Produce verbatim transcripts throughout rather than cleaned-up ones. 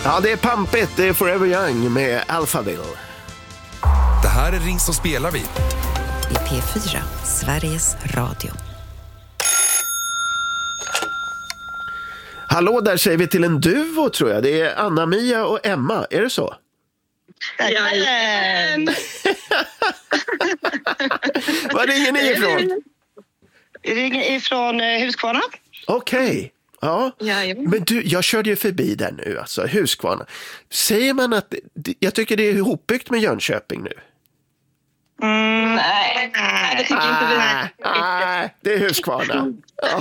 Ja, det är pampigt. Det är Forever Young med Alphaville. Det här är Ring så spelar vi. I P fyra, Sveriges Radio. Hallå, där säger vi till en duo tror jag. Det är Anna-Mia och Emma. Är det så? Jajamän! Var ringer ni ifrån? Vi ringer ifrån Huskvarna. Okej. Okay. Ja. Jajamän. Men du, jag körde ju förbi där nu, alltså Huskvarna. Säger man att, jag tycker det är ihopbyggt med Jönköping nu? Mm, nej, nej, det tycker inte vi. Nej, det är Huskvarna. Ja.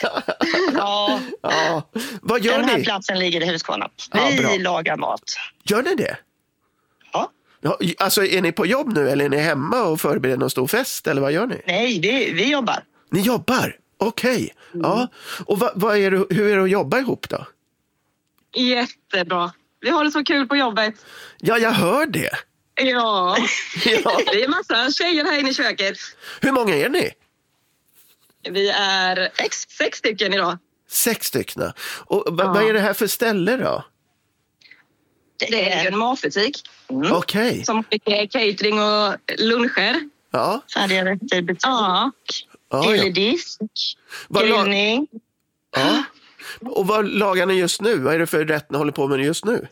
Ja. Ja. Vad gör Den här ni? platsen ligger i Huskvarna. Ja, Vi bra. lagar mat. Gör ni det? Ja. Ja, alltså är ni på jobb nu eller är ni hemma och förbereder någon stor fest eller vad gör ni? Nej, vi, vi jobbar. Ni jobbar? Okej. Okay. Mm. Ja. Och vad, vad är det, hur är det att jobba ihop då? Jättebra. Vi har det så kul på jobbet. Ja, jag hör det. Ja. Ja. Det är massa tjejer här inne i köket. Hur många är ni? Vi är sex, sex stycken idag. Sex stycken. Och v- Ja. vad är det här för ställe då? Det är en matbutik. Mm. Okej. Okay. Som skickar catering och luncher. Ja. Färdiga rätter, butik, Ja. Ja, ja. grilldisk, Vad la- grillning. Ja. Och vad lagar ni just nu? Vad är det för rätt ni håller på med just nu?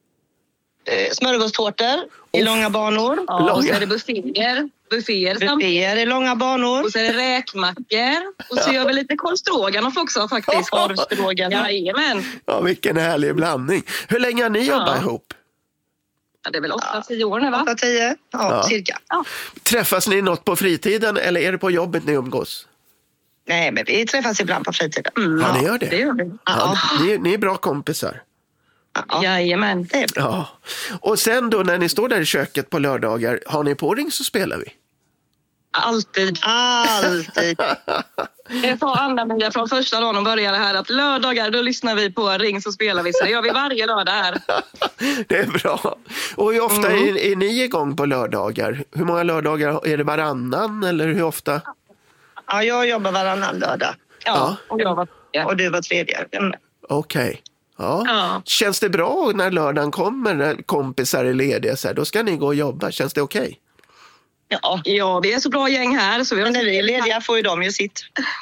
Eh, smörgåstårtor i långa banor. Ja, Långa. och så är det bufféer. Bufféer, samt- Bufféer i långa banor. och så är det räkmackor. Och så gör vi lite korvstroganoff också faktiskt. Korvstroganoff. Jajamän. Ja, vilken härlig blandning. Hur länge har ni jobbat Ja. ihop? Ja, det är väl åtta, tio år nu va? åtta tio, ja, Ja. cirka. Ja. Träffas ni något på fritiden eller är det på jobbet ni umgås? Nej, men vi träffas ibland på fritiden. Mm. Ja, ni gör det. Det gör vi. Ja, ni, ni är bra kompisar. Ja. Jajamän. Det är bra. Ja. Och sen då när ni står där i köket på lördagar, har ni på Ring så spelar vi? Alltid. Alltid. Jag sa Anna-Mia från första dagen och började här att lördagar då lyssnar vi på Ring så spelar vi. Så det gör vi varje lördag här. Det är bra. Och hur ofta Mm. är, är ni igång på lördagar? Hur många lördagar? Är det varannan eller hur ofta? Ja, jag jobbar varannan lördag. Ja. Och jag var... Och du var tredje. Mm. Okej. Okay. Ja. Ja. Känns det bra när lördagen kommer, när kompisar är lediga så här, då ska ni gå och jobba. Känns det okej? Okay? Ja. Ja, vi är så bra gäng här. Så vi har... Men när vi är lediga får ju de ju sitt.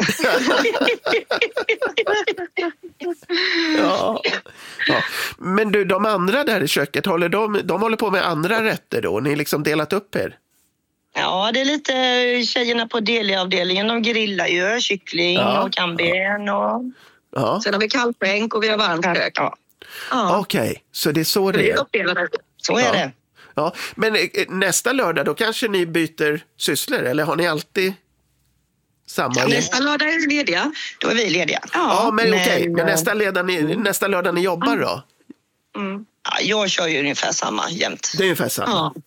Ja. Ja. Men du, de andra där i köket, håller de, de håller på med andra rätter då? Ni liksom delat upp er? Ja, det är lite tjejerna på deliavdelningen. De grillar ju kyckling Ja. och kamben och... Ja. Sen har vi kallskänk och vi har varmt kök. Ja, Ja. Okej, okay. Så det är så det Det är är. uppdelat. så är Ja. det. Ja. Men eh, nästa lördag, då kanske ni byter sysslor? Eller har ni alltid samma? Ja, Nästa lördag är vi lediga. Då är vi lediga. ja men okej. Okay. Men, Men nästa, lördag ni, nästa lördag ni jobbar då? Mm. Ja, jag kör ju ungefär samma jämt. Det är ungefär samma. Ja.